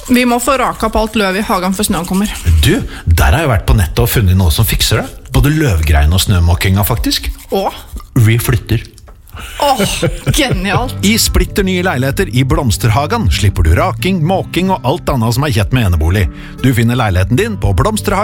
Vi må få raka på alt løv i hagen før snøen kommer. Du, der har jeg vært på nettet og funnet noe som fikser det. Både løvgreiene og snømåkinga, faktisk. Åh? Vi flytter. Genialt. I splitter nye leiligheter i Blomsterhagen slipper du raking, måking og alt annet som kjett med enebolig. Du finner leiligheten din på Blomsterhagen.